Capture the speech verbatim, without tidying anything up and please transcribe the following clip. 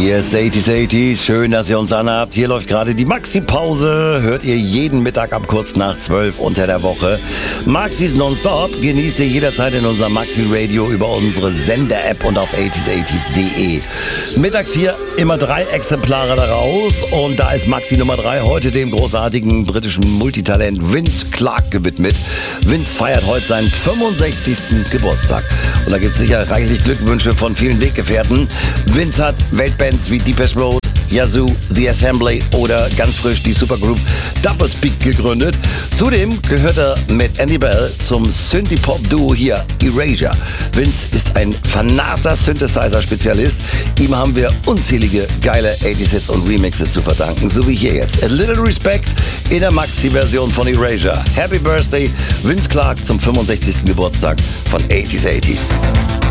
Hier ist achtziger achtzig, schön, dass ihr uns anhabt. Hier läuft gerade die Maxi-Pause, hört ihr jeden Mittag ab kurz nach zwölf unter der Woche. Maxis Nonstop genießt ihr jederzeit in unserem Maxi-Radio über unsere Sender-App und auf achtziger achtzig punkt de. Mittags hier immer drei Exemplare daraus und da ist Maxi Nummer drei heute dem großartigen britischen Multitalent Vince Clarke gewidmet. Vince feiert heute seinen fünfundsechzigsten Geburtstag und da gibt es sicher reichlich Glückwünsche von vielen Weggefährten. Vince hat Weltbands wie Depeche Mode, Yazoo, The Assembly oder ganz frisch die Supergroup Doublespeak gegründet. Zudem gehört er mit Andy Bell zum Synthie-Pop-Duo hier Erasure. Vince ist ein fanater Synthesizer-Spezialist. Ihm haben wir unzählige geile achtziger-Hits und Remixe zu verdanken, so wie hier jetzt. A Little Respect in der Maxi-Version von Erasure. Happy Birthday, Vince Clarke zum fünfundsechzigsten Geburtstag von achtziger achtzig.